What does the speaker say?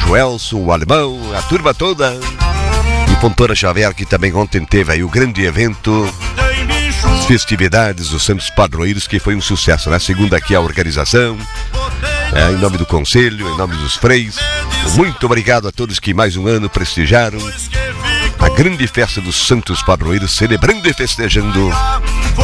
Joelson, o Alemão, a turma toda. E Fontoura Xavier, que também ontem teve aí o grande evento, as festividades dos Santos Padroeiros, que foi um sucesso, né? Segundo aqui a organização, em nome do conselho, em nome dos freis, muito obrigado a todos que mais um ano prestigiaram a grande festa dos Santos Padroeiros, celebrando e festejando